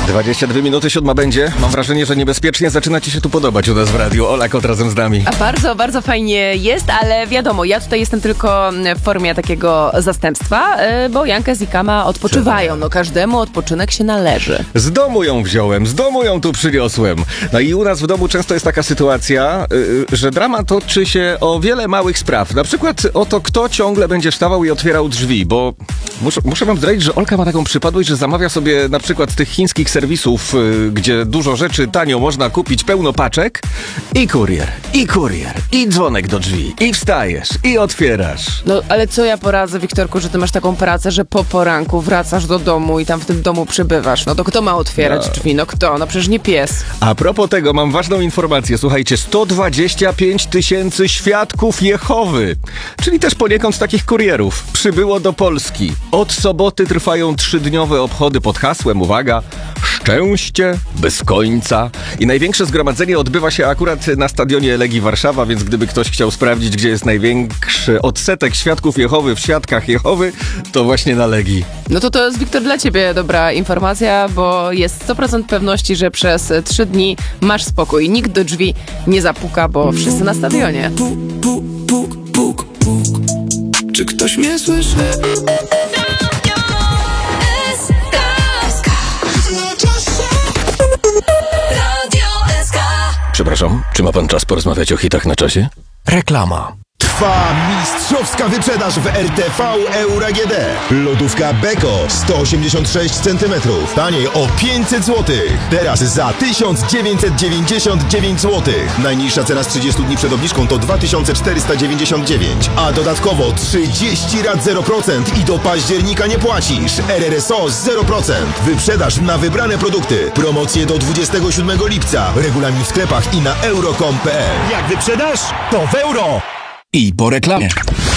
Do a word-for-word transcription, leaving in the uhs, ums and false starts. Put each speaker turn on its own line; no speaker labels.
dwadzieścia dwie minuty, siódma będzie. Mam wrażenie, że niebezpiecznie zaczyna ci się tu podobać u nas w radiu. Ola Kot razem z nami.
A bardzo, bardzo fajnie jest, ale wiadomo, ja tutaj jestem tylko w formie takiego zastępstwa, bo Janka z Ikama odpoczywają. No każdemu odpoczynek się należy.
Z domu ją wziąłem, z domu ją tu przyniosłem. No i u nas w domu często jest taka sytuacja, że drama toczy się o wiele małych spraw. Na przykład o to, kto ciągle będzie wstawał i otwierał drzwi, bo muszę, muszę wam zdradzić, że Olka ma taką przypadłość, że zamawia sobie na przykład z tych chińskich serwisów, gdzie dużo rzeczy tanio można kupić, pełno paczek i kurier, i kurier, i dzwonek do drzwi, i wstajesz, i otwierasz.
No ale co ja poradzę, Wiktorku, że ty masz taką pracę, że po poranku wracasz do domu i tam w tym domu przebywasz. No to kto ma otwierać
No.
drzwi? No kto? No przecież nie pies.
A propos tego, mam ważną informację. Słuchajcie, sto dwadzieścia pięć tysięcy świadków Jehowy, czyli też poniekąd takich kurierów, przybyło do Polski. Od soboty trwają trzydniowe obchody pod hasłem, uwaga, szczęście bez końca. I największe zgromadzenie odbywa się akurat na stadionie Legii Warszawa, więc gdyby ktoś chciał sprawdzić, gdzie jest największy odsetek świadków Jehowy w świadkach Jehowy, to właśnie na Legii.
No to to jest, Wiktor, dla ciebie dobra informacja, bo jest sto procent pewności, że przez trzy dni masz spokój. Nikt do drzwi nie zapuka, bo wszyscy na stadionie.
Puk, puk, puk, puk, puk. Czy ktoś mnie słyszy?
Przepraszam, czy ma pan czas porozmawiać o hitach na czasie?
Reklama.
Trwa mistrzowska wyprzedaż w R T V Euro A G D. Lodówka Beko sto osiemdziesiąt sześć centymetrów. Taniej o pięćset złotych. Teraz za tysiąc dziewięćset dziewięćdziesiąt dziewięć złotych. Najniższa cena z trzydziestu dni przed obniżką to dwa tysiące czterysta dziewięćdziesiąt dziewięć. A dodatkowo trzydzieści rat zero procent i do października nie płacisz. R R S O zero procent. Wyprzedaż na wybrane produkty. Promocje do dwudziestego siódmego lipca. Regulamin w sklepach i na euro kropka com kropka p l.
Jak wyprzedasz, to w euro. I po reklamie.